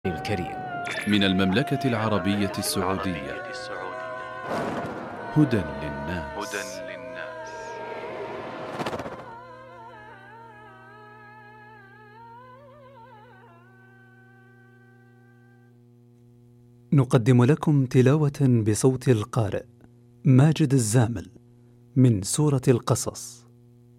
الكريم من المملكة العربية السعودية. هدى للناس. نقدم لكم تلاوة بصوت القارئ ماجد الزامل من سورة القصص.